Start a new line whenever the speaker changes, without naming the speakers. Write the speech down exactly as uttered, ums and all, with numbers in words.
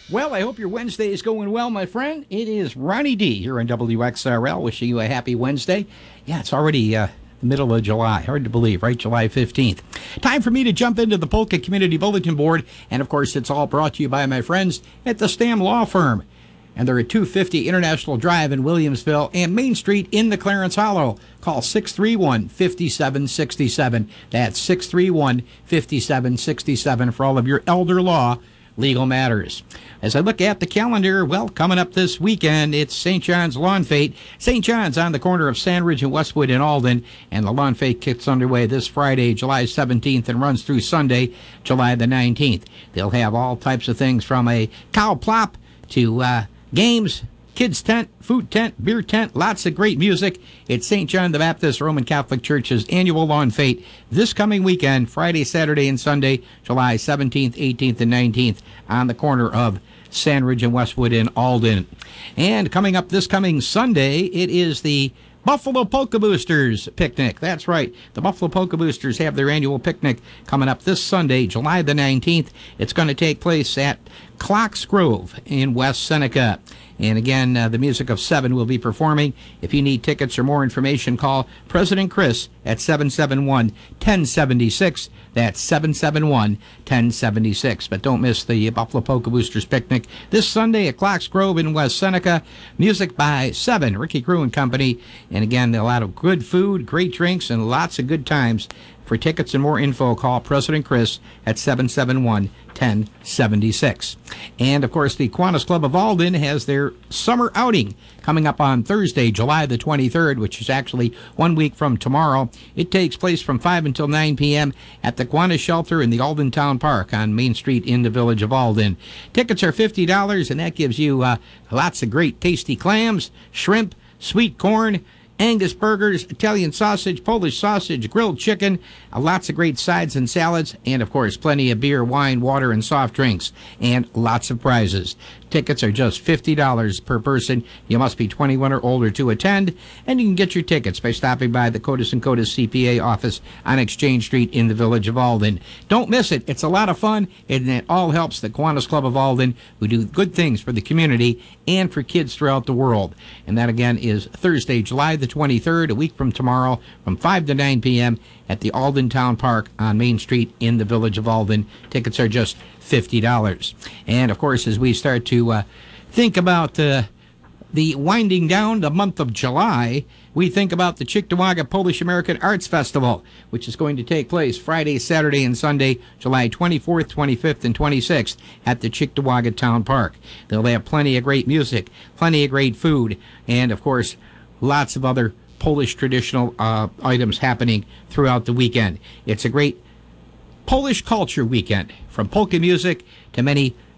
Well, I hope your Wednesday is going well, my friend. It is Ronnie D here on W X R L, wishing you a happy Wednesday. Yeah, it's already uh, the middle of July. Hard to believe, right? July fifteenth. Time for me to jump into the Polka Community Bulletin Board. And, of course, it's all brought to you by my friends at the Stam Law Firm. And they're at two fifty International Drive in Williamsville and Main Street in the Clarence Hollow. Call six three one, five seven six seven. That's six three one, five seven six seven for all of your elder law legal matters. As I look at the calendar, well, coming up this weekend, it's Saint John's Lawn Fete. Saint John's on the corner of Sandridge and Westwood in Alden, and the Lawn Fete kicks underway this Friday, July seventeenth, and runs through Sunday, July the nineteenth. They'll have all types of things from a cow plop to uh, games, kids tent, food tent, beer tent, lots of great music. It's Saint John the Baptist Roman Catholic Church's annual Lawn Fete this coming weekend, Friday, Saturday, and Sunday, July seventeenth, eighteenth, and nineteenth, on the corner of Sandridge and Westwood in Alden. And coming up this coming Sunday, it is the Buffalo Polka Boosters picnic. That's right. The Buffalo Polka Boosters have their annual picnic coming up this Sunday, July the nineteenth. It's going to take place at Clocks Grove in West Seneca. And again, uh, the Music of Seven will be performing. If you need tickets or more information, call President Chris at seven seven one, one oh seven six. That's seven seven one, one oh seven six. But don't miss the Buffalo Polka Boosters picnic this Sunday at Clocks Grove in West Seneca. Music by Seven, Ricky Crew and Company. And again, a lot of good food, great drinks, and lots of good times. For tickets and more info, call President Chris at seven seven one, one oh seven six. And, of course, the Kiwanis Club of Alden has their summer outing coming up on Thursday, July the twenty-third, which is actually one week from tomorrow. It takes place from five until nine p.m. at the Kiwanis Shelter in the Alden Town Park on Main Street in the village of Alden. Tickets are fifty dollars, and that gives you uh, lots of great tasty clams, shrimp, sweet corn, Angus burgers, Italian sausage, Polish sausage, grilled chicken, uh, lots of great sides and salads, and, of course, plenty of beer, wine, water, and soft drinks, and lots of prizes. Tickets are just fifty dollars per person. You must be twenty-one or older to attend, and you can get your tickets by stopping by the Cotis and Cotis C P A office on Exchange Street in the village of Alden. Don't miss it. It's a lot of fun, and it all helps the Kiwanis Club of Alden, who do good things for the community and for kids throughout the world. And that, again, is Thursday, July the twenty-third, a week from tomorrow, from five to nine p.m. at the Alden Town Park on Main Street in the village of Alden. Tickets are just fifty dollars. And, of course, as we start to uh, think about uh, the winding down the month of July, we think about the Cheektowaga Polish American Arts Festival, which is going to take place Friday, Saturday, and Sunday, July twenty-fourth, twenty-fifth, and twenty-sixth at the Cheektowaga Town Park. They'll have plenty of great music, plenty of great food, and, of course, lots of other Polish traditional uh, items happening throughout the weekend. It's a great Polish culture weekend, from polka music to many